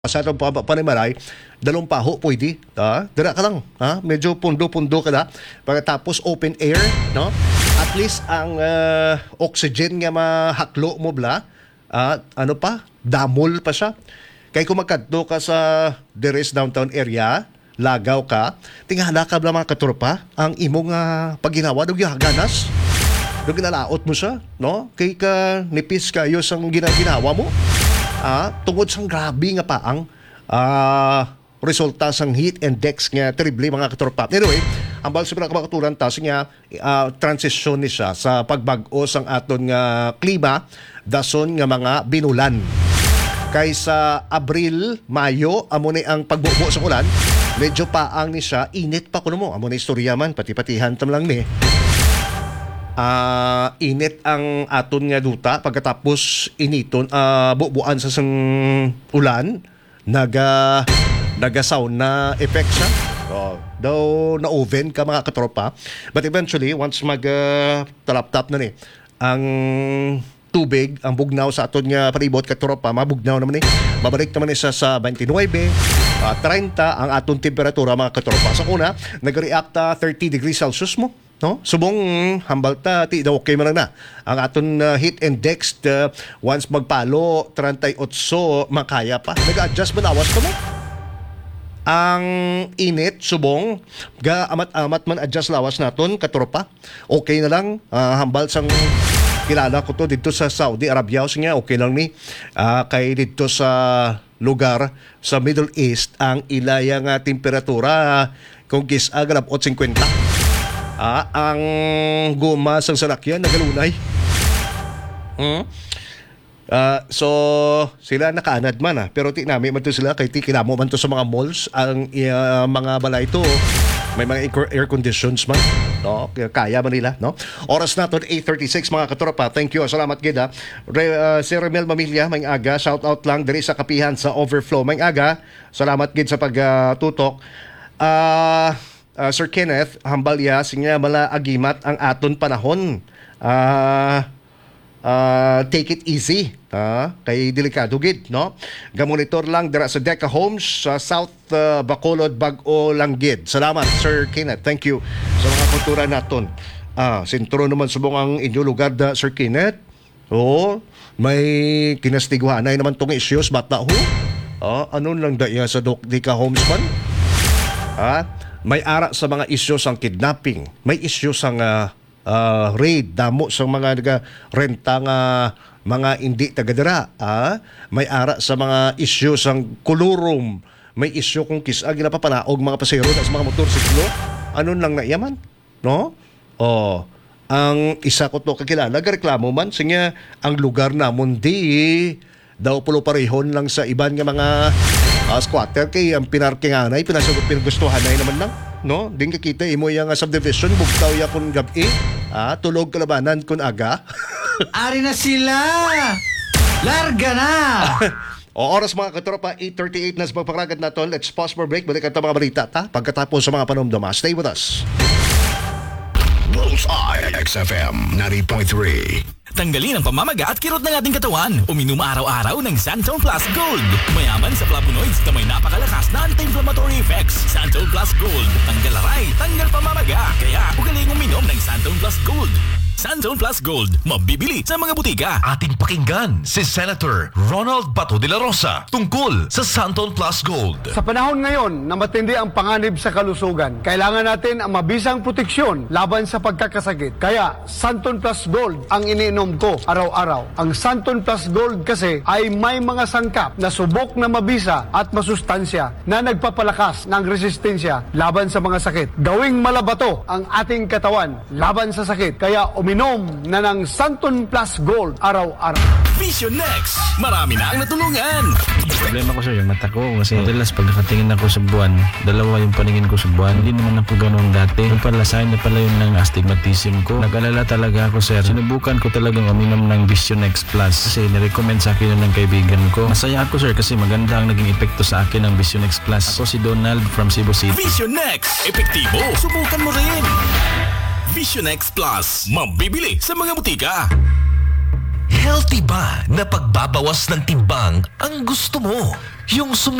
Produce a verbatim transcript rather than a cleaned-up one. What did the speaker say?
Sa itong panimalay, dalawang paho pwede. Ha? Dira ka lang. Ha? Medyo pundo-pundo ka na. Pagkatapos open air, no? At least ang uh, oxygen nga mahaklo mo bla, at ano pa, damol pa siya. Kaya kung magkadto ka sa Deres downtown area, lagaw ka, tingala ka bla mga katropa, ang imong uh, pagginawa, doon yung ganas. Doon ginalaot mo siya, no? Kaya ka nipis kayo sa ginaginawa mo. Ah, tungod sang grabe nga pa ang ah, resulta sang heat index nga terrible mga katropa. Anyway, ang balsa sa makaturan tas nga uh, transition ni siya sa pagbag-o sang aton nga klima dason nga mga binulan. Kaysa Abril, Mayo, amo ni ang pagbubo sa ulan, medyo paang ni siya, init pa kuno mo. Amo ni istorya man, pati-patihan tam lang ni. Uh, init ang aton nga duta pagkatapos initon uh, bubuan sa sang ulan naga nagasaw na effect siya. So, daw na oven ka mga katropa, but eventually once mag uh, talap-tap na ni ang tubig, ang bugnaw sa aton nga palibot katropa, mabugnaw naman ni babalik naman isa sa twenty-nine, uh, thirty ang aton temperatura mga katropa. Sa una nag-react uh, thirty degrees Celsius mo, no? Subong hambalta ti daw okay man na ang aton uh, heat index uh, once magpalo thirty-eight makaya pa. Nag-adjust man awas ka mo. Ang init subong ga amat-amat man adjust lawas naton katropa. Okay na lang uh, hambal sang kilala ko to dito sa Saudi Arabia nga okay lang ni uh, kay dito sa lugar sa Middle East ang ilaya nga temperatura uh, kung gisa galab eight fifty. Ah, ang guma sang salakyan nagalunay. Hmm? Uh, so sila nakaanad man ah. Pero ti nami man to sila kay ti kilamo man to sa mga malls ang uh, mga balay to. May mga air conditions man, no? Kaya man nila, no? Oras naton eight thirty-six mga katropa. Thank you. Salamat gid ha. Re, uh, si Remel Mamilya may aga, shout out lang diri sa kapihan sa Overflow. May aga. Salamat gid sa pagtutok. Ah uh, Uh, Sir Kenneth Hambalya sinya mala agimat ang aton panahon. Uh, uh, take it easy, uh, kay delikado gid, no? Gamonitor lang dira sa Deca Homes sa South uh, Bacolod, Bag-o lang gid. Salamat Sir Kenneth. Thank you sa mga kultura naton. Ah, sentro naman subong ang inyo lugar da Sir Kenneth. Oh, may kinastigwanay naman tong issues bata ho. Ah, ano lang da iya sa Deca Homes man? Ah, may ara sa mga isyu sang kidnapping, may isyu sang uh, uh, raid, damo sa mga naga-renta nga mga hindi tagadira, ah? May ara sa mga isyu sang kulurum, may isyu kung kisa ginapapanaog mga pasahero sa mga motorsiklo. Ano lang na yaman, no? Oh, ang isa ko to kakilala, nagreklamo man sinya ang lugar namon di daw pulo parehon lang sa iban nga mga Uh, squatter kay ang pinarkinganay pinasagot pinagustuhan ay naman lang, no? Din kakita imo yang uh, subdivision bugtaw ya kun gabi, ah, tulog kalabanan kun aga. Ari na sila. Larga na. O oras mga katropa, eight thirty-eight na sa pagpakaragat naton. Let's pause for break. Balik ang mga balita ta pagkatapos sa mga panumduma. Stay with us. Bullseye X F M ninety point three. Tanggalin ang pamamaga at kirot ng ating katawan. Uminom araw-araw ng Santone Plus Gold. Mayaman sa flavonoids na may napakalakas na anti-inflammatory effects. Santone Plus Gold. Tanggal aray, tanggal pamamaga. Kaya ugaling uminom ng Santone Plus Gold. Santone Plus Gold. Mabibili sa mga butika. Ating pakinggan si Senator Ronald Bato de la Rosa tungkol sa Santone Plus Gold. Sa panahon ngayon na matindi ang panganib sa kalusugan, kailangan natin ang mabisang proteksyon laban sa pagkakasakit. Kaya Santone Plus Gold ang iniinom ko araw-araw. Ang Santone Plus Gold kasi ay may mga sangkap na subok na mabisa at masustansya na nagpapalakas ng resistensya laban sa mga sakit. Gawing malabato ang ating katawan laban sa sakit. Kaya uminom na ng Santone Plus Gold araw-araw. Vision Next. Marami na ang natulungan. Problema ko sir, yung mata ko. Kasi madalas pag nakatingin ako sa buwan, dalawa yung paningin ko sa buwan. Hindi naman ako ganoon dati. Yung pala, sign na pala yun ng astigmatism ko. Nag-alala talaga ako sir. Sinubukan ko talagang uminom ng Vision Next Plus. Kasi nirecommend sa akin yun ng kaibigan ko. Masaya ako sir kasi maganda ang naging epekto sa akin ng Vision Next Plus. Ako si Donald from Cebu City. Vision Next. Epektibo. Subukan mo rin. Vision Next Plus. Mabibili sa mga butika. Healthy ba na pagbabawas ng timbang ang gusto mo? Yung